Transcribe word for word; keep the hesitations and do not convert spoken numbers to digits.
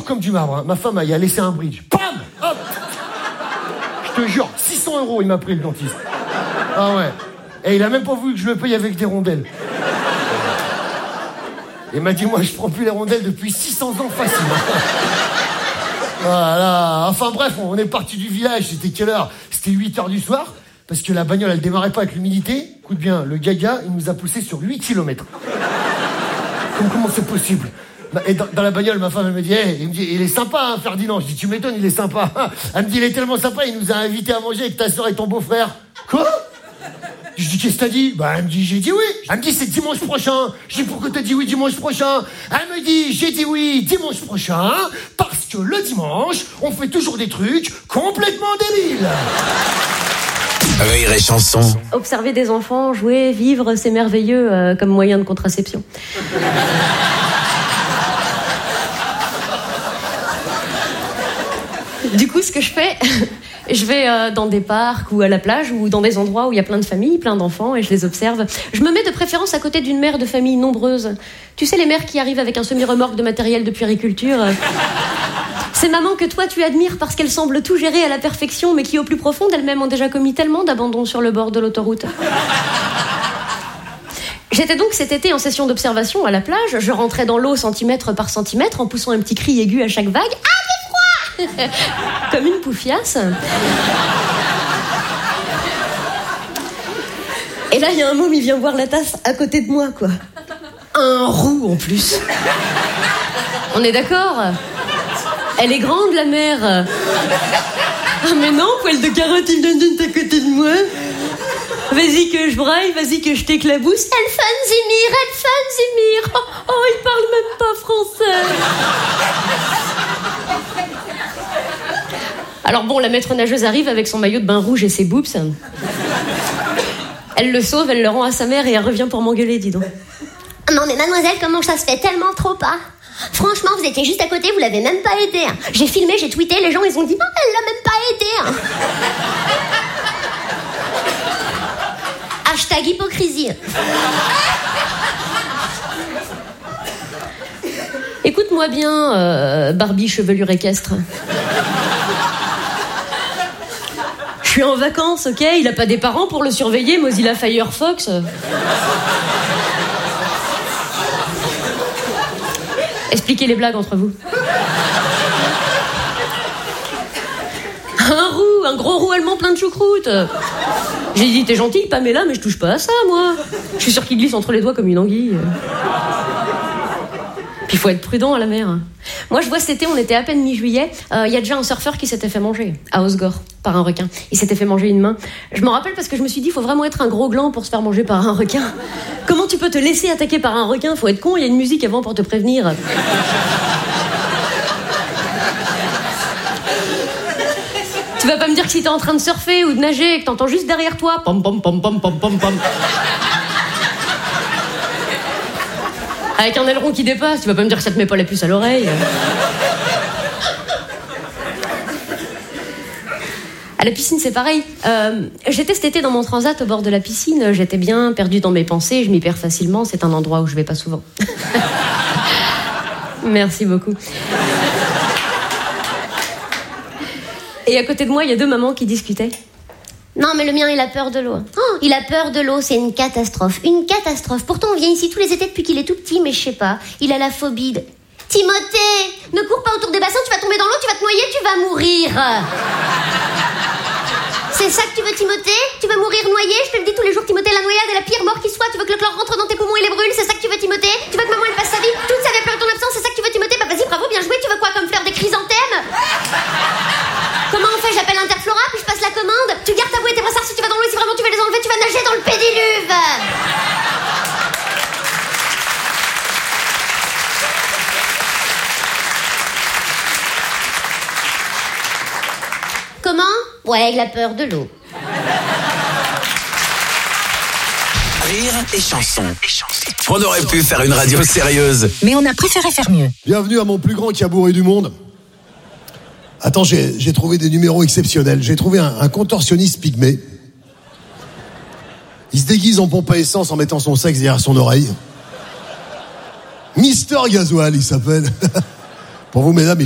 comme du marbre. Hein. Ma femme, elle a laissé un bridge. Bam, hop. Je te jure, six cents euros, il m'a pris le dentiste. Ah ouais. Et il a même pas voulu que je le paye avec des rondelles. Il m'a dit, moi, je prends plus les rondelles depuis six cents ans facile. Voilà. Enfin bref, on est parti du village. C'était quelle heure? C'était huit heures du soir. Parce que la bagnole, elle démarrait pas avec l'humidité. Écoute bien, le gaga, il nous a poussé sur huit kilomètres. Comme, comment c'est possible? Et dans, dans la bagnole, ma femme, elle me dit, hey, il me dit, il est sympa, hein, Ferdinand. Je dis, tu m'étonnes, il est sympa. Elle me dit, il est tellement sympa, il nous a invités à manger avec ta soeur et ton beau-frère. Quoi? Je dis, qu'est-ce que t'as dit? Bah, elle me dit, j'ai dit oui. Elle me dit, c'est dimanche prochain. Je dis, pourquoi t'as dit oui dimanche prochain? Elle me dit, j'ai dit oui dimanche prochain, parce que le dimanche, on fait toujours des trucs complètement débiles. Rire et chanson. Observer des enfants jouer, vivre, c'est merveilleux euh, comme moyen de contraception. Du coup, ce que je fais, je vais euh, dans des parcs ou à la plage ou dans des endroits où il y a plein de familles, plein d'enfants, et je les observe. Je me mets de préférence à côté d'une mère de famille nombreuse. Tu sais, les mères qui arrivent avec un semi-remorque de matériel de puériculture. Ces mamans que toi tu admires parce qu'elles semblent tout gérer à la perfection, mais qui au plus profond d'elles-mêmes ont déjà commis tellement d'abandons sur le bord de l'autoroute. J'étais donc cet été en session d'observation à la plage. Je rentrais dans l'eau centimètre par centimètre en poussant un petit cri aigu à chaque vague. Ah, j'ai froid! Comme une poufiasse. Et là, il y a un môme, il vient voir la tasse à côté de moi, quoi. Un roux en plus. On est d'accord? Elle est grande, la mère. Ah, mais non, poil de carotte, il vient à côté de moi. Vas-y que je braille, vas-y que je t'éclabousse. Elfanzimir, Elfanzimir. Oh, oh, il parle même pas français. Alors bon, la maître nageuse arrive avec son maillot de bain rouge et ses boobs. Elle le sauve, elle le rend à sa mère et elle revient pour m'engueuler, dis donc. Non mais mademoiselle, comment ça se fait tellement trop pas? Franchement, vous étiez juste à côté, vous l'avez même pas aidé. Hein. J'ai filmé, j'ai tweeté, les gens ils ont dit « Oh, elle l'a même pas aidé. Hein. » Hashtag hypocrisie. Écoute-moi bien, euh, Barbie chevelure équestre. Je suis en vacances, ok? Il a pas des parents pour le surveiller, Mozilla Firefox. Expliquez les blagues entre vous. Un roux, un gros roux allemand plein de choucroute. J'ai dit, t'es gentille, Pamela, mais je touche pas à ça, moi. Je suis sûre qu'il glisse entre les doigts comme une anguille. Puis il faut être prudent à la mer. Moi, je vois cet été, on était à peine mi-juillet. Il euh, y a déjà un surfeur qui s'était fait manger à Osgore par un requin. Il s'était fait manger une main. Je m'en rappelle parce que je me suis dit, il faut vraiment être un gros gland pour se faire manger par un requin. Comment tu peux te laisser attaquer par un requin? Faut être con, il y a une musique avant pour te prévenir. Tu vas pas me dire que si t'es en train de surfer ou de nager et que t'entends juste derrière toi pom pom pom pom pom pom pom avec un aileron qui dépasse, tu vas pas me dire que ça te met pas la puce à l'oreille. À la piscine, c'est pareil. Euh, j'étais cet été dans mon transat au bord de la piscine. J'étais bien perdue dans mes pensées. Je m'y perds facilement. C'est un endroit où je vais pas souvent. Merci beaucoup. Et à côté de moi, il y a deux mamans qui discutaient. Non, mais le mien, il a peur de l'eau. Oh, il a peur de l'eau, c'est une catastrophe. Une catastrophe. Pourtant, on vient ici tous les étés depuis qu'il est tout petit, mais je sais pas. Il a la phobie de... Timothée, ne cours pas autour des bassins, tu vas tomber dans l'eau, tu vas te noyer, tu vas mourir. C'est ça que tu veux, Timothée? Tu veux mourir noyé? Je te le dis tous les jours, Timothée, la noyade est la pire mort qui soit. Tu veux que le chlore rentre dans tes poumons et les brûle? C'est ça que tu veux, Timothée? Tu veux que maman, elle passe sa vie toute sa vie à pleurer ton absence? C'est ça que tu veux, Timothée? Bah vas-y, bravo, bien joué. Tu veux quoi comme fleur, des chrysanthèmes? Comment on fait? J'appelle Interflora, puis je passe la commande. Tu gardes ta bouée et tes brassards si tu vas dans l'eau et si vraiment tu veux les enlever, tu vas nager dans le pédiluve. Comment? Ouais, il a peur de l'eau. Rire et chanson. On aurait pu faire une radio sérieuse, mais on a préféré faire mieux. Bienvenue à mon plus grand cabaret du monde. Attends, j'ai, j'ai trouvé des numéros exceptionnels. J'ai trouvé un, un contorsionniste pygmée. Il se déguise en pompe à essence en mettant son sexe derrière son oreille. Mister Gasoil, il s'appelle. Pour vous, mesdames,